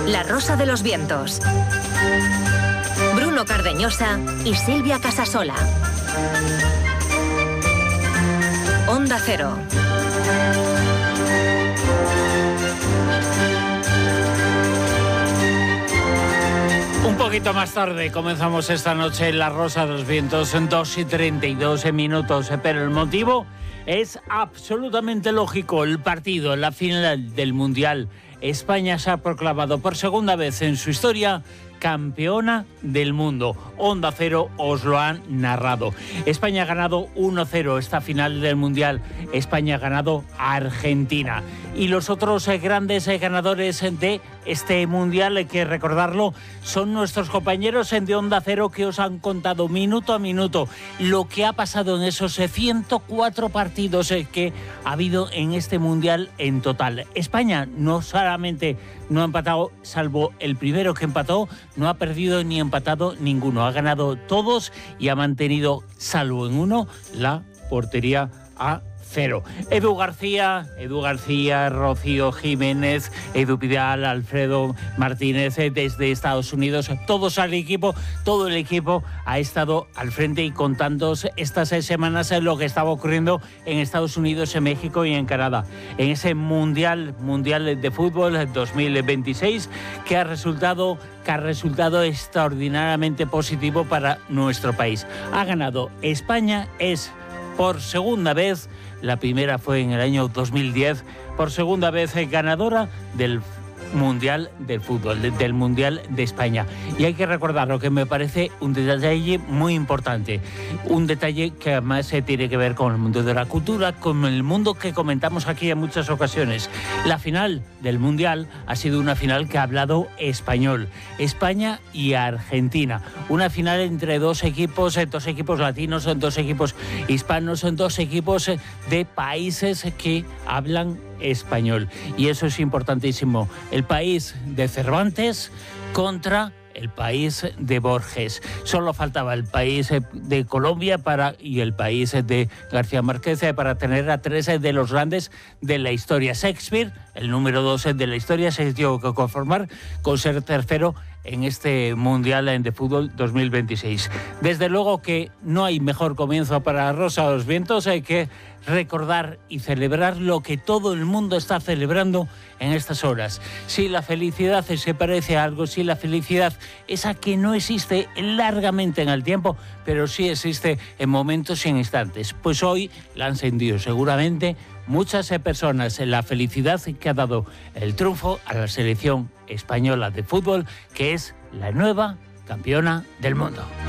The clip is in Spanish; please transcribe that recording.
La Rosa de los Vientos. Bruno Cardeñosa y Silvia Casasola. Onda Cero. Un poquito más tarde comenzamos esta noche en La Rosa de los Vientos en 2:32 minutos, pero el motivo es absolutamente lógico. El partido, la final del Mundial. España se ha proclamado por segunda vez en su historia campeona del mundo. Onda Cero os lo han narrado. España ha ganado 1-0 esta final del Mundial. España ha ganado a Argentina. Y los otros grandes ganadores de este Mundial, hay que recordarlo, son nuestros compañeros de Onda Cero que os han contado minuto a minuto lo que ha pasado en esos 104 partidos que ha habido en este Mundial en total. España no solamente no ha empatado, salvo el primero que empató, no ha perdido ni empatado ninguno. Ha ganado todos y ha mantenido, salvo en uno, la portería a 0. Edu García, Rocío Jiménez, Edu Pidal, Alfredo Martínez desde Estados Unidos, todos al equipo, todo el equipo ha estado al frente y contando estas 6 semanas lo que estaba ocurriendo en Estados Unidos, en México y en Canadá. En ese Mundial de Fútbol 2026 que ha resultado extraordinariamente positivo para nuestro país. Ha ganado España, es por segunda vez, la primera fue en el año 2010, por segunda vez ganadora del Mundial del Fútbol, del Mundial de España. Y hay que recordar lo que me parece un detalle muy importante, un detalle que además tiene que ver con el mundo de la cultura, con el mundo que comentamos aquí en muchas ocasiones. La final del Mundial ha sido una final que ha hablado español, España y Argentina. Una final entre dos equipos latinos, dos equipos hispanos, dos equipos de países que hablan español. Y eso es importantísimo. El país de Cervantes contra el país de Borges. Solo faltaba el país de Colombia y el país de García Márquez para tener a 3 de los grandes de la historia. Shakespeare, el número 2 de la historia, se tuvo que conformar con ser tercero en este Mundial de Fútbol 2026. Desde luego que no hay mejor comienzo para Rosa de los Vientos, hay que recordar y celebrar lo que todo el mundo está celebrando en estas horas. Si la felicidad se parece a algo, si la felicidad esa que no existe largamente en el tiempo, pero sí existe en momentos y en instantes, pues hoy la han sentido seguramente muchas personas en la felicidad que ha dado el triunfo a la selección española de fútbol, que es la nueva campeona del mundo.